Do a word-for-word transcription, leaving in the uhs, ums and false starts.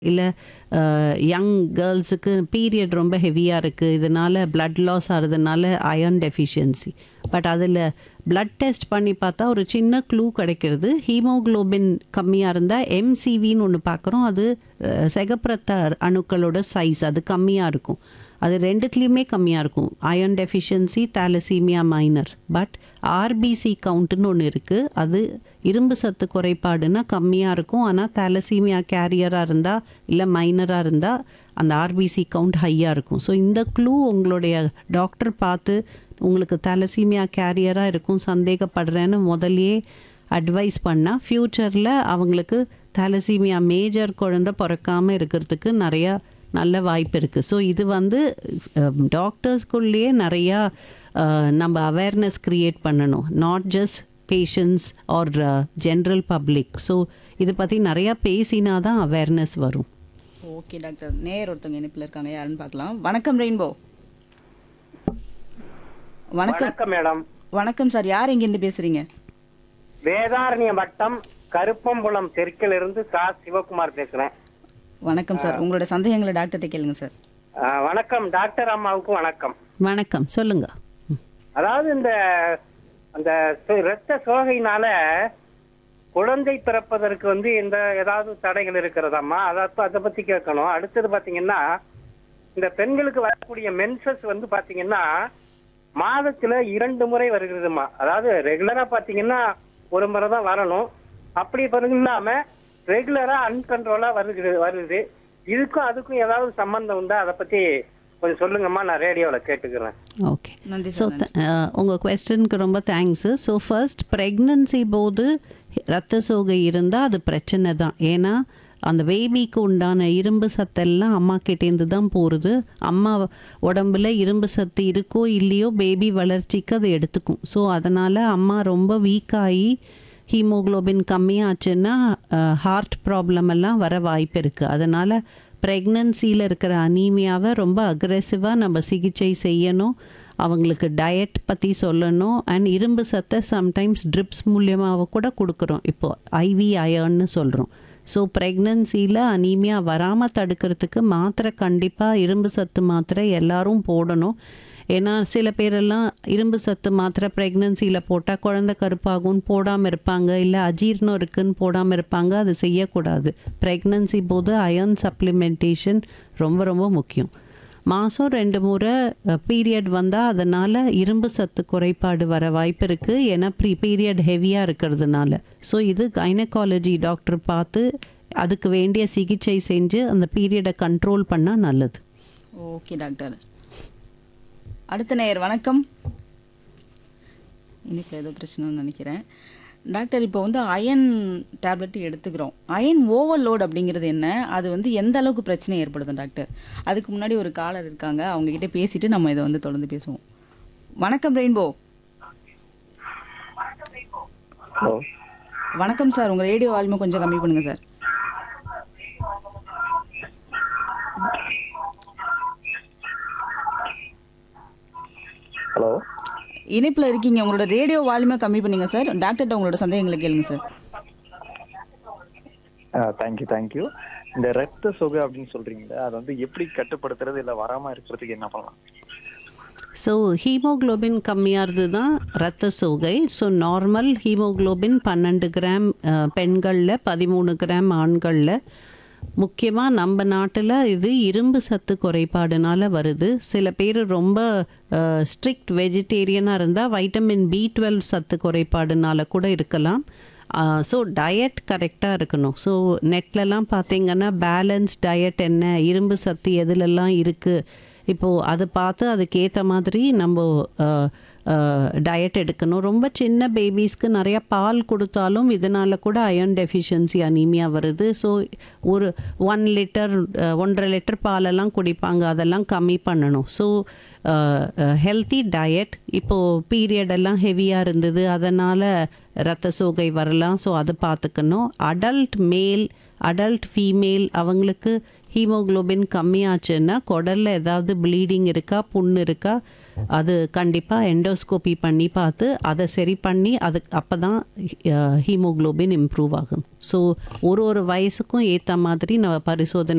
இல்ல a young கேர்ள்ஸுக்கு period ரொம்ப ஹெவியா இருக்கு. இதனால blood loss ஆறதுனால iron deficiency. But அதில பிளட் டெஸ்ட் பண்ணி பார்த்தா ஒரு சின்ன க்ளூ கிடைக்கிறது. ஹீமோகுளோபின் கம்மியா இருந்தா எம்சிவின்னு ஒண்ணு பார்க்குறோம். அது அ சிகப்பு அணுக்களோட சைஸ் அது கம்மியா இருக்கும். அது ரெண்டுத்துலயுமே கம்மியா இருக்கும். Iron deficiency, thalassaemia minor. But RBC கவுண்ட்னு ஒண்ணு இருக்கு. அது இரும்பு சத்து குறைபாடுனா கம்மியா இருக்கும். ஆனா தாலசீமியா கேரியரா இருந்தா இல்ல மைனரா இருந்தா அந்த ஆர்பிசி கவுண்ட் ஹையா இருக்கும். ஸோ இந்த க்ளூ உங்களுடைய டாக்டர் பார்த்து உங்களுக்கு தாலசீமியா கேரியரா இருக்கும் சந்தேகப்படுறேன்னு முதல்லயே அட்வைஸ் பண்ணா ஃப்யூச்சரில் அவங்களுக்கு தாலசீமியா மேஜர் குழந்தை பிறக்காமல் இருக்கிறதுக்கு நிறையா நல்ல வாய்ப்பு இருக்குது. ஸோ இது வந்து டாக்டர்ஸ்குள்ளேயே நிறையா நம்ம அவேர்னஸ் க்ரியேட் பண்ணணும். Not just patients R general public. So இதை பற்றி நிறையா பேசினா தான் அவேர்னஸ் வரும். Okay doctor. நேர் ஒருத்தவங்க இணைப்பில் இருக்காங்க, யாருன்னு பார்க்கலாம். வணக்கம் ரெயின்போ. வணக்கம் வணக்கம் மேடம். வணக்கம் சார், யார் எங்கேருந்து பேசுறீங்க? வேதாரண்ய வட்டம் கருப்பம்புலம் தெற்கில் இருந்து சா சிவகுமார் பேசுறேன். வணக்கம் சார், உங்களோட சந்தேகங்களை டாக்டர்கிட்ட கேளுங்க சார். ஆ, வணக்கம் டாக்டர் அம்மாவுக்கு வணக்கம். வணக்கம், சொல்லுங்க. அதாவது இந்த அந்த சோ- இரத்த சோகையினால குழந்தை பிறப்பதற்கு வந்து இந்த ஏதாவது தடைகள் இருக்கிறதாம்மா? அதாவது அதை பத்தி கேட்கணும். அடுத்தது பாத்தீங்கன்னா இந்த பெண்களுக்கு வரக்கூடிய மென்சஸ் வந்து பாத்தீங்கன்னா மாதத்துல இரண்டு முறை வருகிறதுமா. அதாவது ரெகுலரா பாத்தீங்கன்னா ஒரு முறை தான் வரணும். அப்படி இல்லாம ரெகுலரா அன்கண்ட்ரோலா வருகிறது வருது. இதுக்கும் அதுக்கும் ஏதாவது சம்பந்தம் உண்டா? அதை பத்தி கொஞ்சம் சொல்லுங்கம்மா, நான் ரேடியோவில் கேட்டுக்கிறேன். ஓகே. நன்றி ஸோ சார். உங்கள் கொஸ்டனுக்கு ரொம்ப தேங்க்ஸு. ஸோ ஃபர்ஸ்ட் ப்ரெக்னன்சி போது ரத்த சோகை இருந்தால் அது பிரச்சனை தான். ஏன்னா அந்த பேபிக்கு உண்டான இரும்பு சத்தெல்லாம் அம்மா கிட்டேருந்து தான் போகிறது. அம்மா உடம்புல இரும்பு சத்து இருக்கோ இல்லையோ பேபி வளர்ச்சிக்கு அது எடுத்துக்கும். ஸோ அதனால் அம்மா ரொம்ப வீக்காகி ஹீமோகுளோபின் கம்மியாச்சுன்னா ஹார்ட் ப்ராப்ளம் எல்லாம் வர வாய்ப்பு இருக்குது. அதனால் ப்ரெக்னன்சியில் இருக்கிற அனீமியாவை ரொம்ப அக்ரெசிவாக நம்ம சிகிச்சை செய்யணும். அவங்களுக்கு டயட் பற்றி சொல்லணும். அண்ட் இரும்பு சத்தை சம்டைம்ஸ் ட்ரிப்ஸ் மூலியமாக கூட கொடுக்குறோம். இப்போது ஐவி அயர்ன்னு சொல்கிறோம். ஸோ ப்ரெக்னன்சியில் அனீமியா வராமல் தடுக்கிறதுக்கு மாத்திரை, கண்டிப்பாக இரும்பு சத்து மாத்திரை எல்லாரும் போடணும். ஏன்னா சில பேரெல்லாம் இரும்பு சத்து மாத்திரை ப்ரெக்னன்சியில் போட்டால் குழந்தை கருப்பாகும்னு போடாமல் இருப்பாங்க. இல்லை அஜீர்ணம் இருக்குன்னு போடாமல் இருப்பாங்க. அது செய்யக்கூடாது. ப்ரெக்னன்சி போது அயர்ன் சப்ளிமெண்டேஷன் ரொம்ப ரொம்ப முக்கியம். மாதம் ரெண்டு முறை பீரியட் வந்தால் அதனால் இரும்பு சத்து குறைபாடு வர வாய்ப்பு இருக்குது. ஏன்னா ப்ரீ பீரியட் ஹெவியாக இருக்கிறதுனால. ஸோ இது கைனகாலஜி டாக்டர் பார்த்து அதுக்கு வேண்டிய சிகிச்சை செஞ்சு அந்த பீரியடை கண்ட்ரோல் பண்ணால் நல்லது. Okay doctor. அடுத்த நேயர் வணக்கம். இன்னைக்கு ஏதோ பிரச்சனைன்னு நினைக்கிறேன். டாக்டர், இப்போ வந்து அயன் டேப்லெட் எடுத்துக்கிறோம். அயன் ஓவர்லோட் அப்படிங்கிறது என்ன? அது வந்து எந்த அளவுக்கு பிரச்சனை ஏற்படுத்தும் டாக்டர்? அதுக்கு முன்னாடி ஒரு காலர் இருக்காங்க, அவங்க கிட்ட பேசிட்டு நம்ம இதை வந்து தொடர்ந்து பேசுவோம். வணக்கம் ரெயின்போ. ஹலோ, வணக்கம் சார், உங்க ரேடியோ வால்யூமை கொஞ்சம் கம்மி பண்ணுங்க சார். ஹலோ. இணைப்பில் இருக்கீங்க, உங்களோட ரேடியோ வால்யூமை கம்மி பண்ணுங்க சார். டாக்டர்கிட்ட உங்களோட சந்தேகங்களை கேளுங்க சார். Thank you thank you. இந்த ரத்த சோகை அப்படின்னு சொல்றீங்களே, அதை வந்து எப்படி கட்டுப்படுத்துறது, இல்லை வராம இருக்கிறதுக்கு என்ன பண்ணலாம்? ஸோ ஹீமோகுளோபின் கம்மியாகிறது தான் ரத்த சோகை. ஸோ நார்மல் ஹீமோகுளோபின் பன்னெண்டு கிராம் பெண்களில், பதிமூணு கிராம் ஆண்களில். முக்கியமாக நம்ம நாட்டில் இது இரும்பு சத்து குறைபாடுனால வருது. சில பேர் ரொம்ப ஸ்ட்ரிக்ட் வெஜிடேரியனாக இருந்தால் வைட்டமின் பி டுவெல் சத்து குறைபாடுனால கூட இருக்கலாம். ஸோ டயட் கரெக்டாக இருக்கணும். ஸோ நெட்லலாம் பார்த்தீங்கன்னா பேலன்ஸ் டயட் என்ன, இரும்பு சத்து எதுலெல்லாம் இருக்குது, இப்போது அதை பார்த்து அதுக்கேற்ற மாதிரி நம்ம டயட் எடுக்கணும். ரொம்ப சின்ன பேபிஸ்க்கு நிறையா பால் கொடுத்தாலும் இதனால் கூட அயர்ன் டெஃபிஷியன்சி அனீமியா வருது. ஸோ ஒரு ஒன் லிட்டர் ஒன்றரை லிட்டர் பாலெல்லாம் குடிப்பாங்க, அதெல்லாம் கம்மி பண்ணணும். So healthy diet. இப்போது பீரியடெல்லாம் ஹெவியாக இருந்தது, அதனால் ரத்த சோகை வரலாம். ஸோ அதை பார்த்துக்கணும். அடல்ட் மேல், அடல்ட் ஃபீமேல் அவங்களுக்கு ஹீமோகுளோபின் கம்மியாச்சுன்னா குடலில் ஏதாவது ப்ளீடிங் இருக்கா, புண்ணு இருக்கா, அது கண்டிப்பாக எண்டோஸ்கோபி பண்ணி பார்த்து அதை சரி பண்ணி அது அப்போ தான் ஹீமோகுளோபின் இம்ப்ரூவ் ஆகும். ஸோ ஒரு ஒரு வயசுக்கும் ஏற்ற மாதிரி நம்ம பரிசோதனை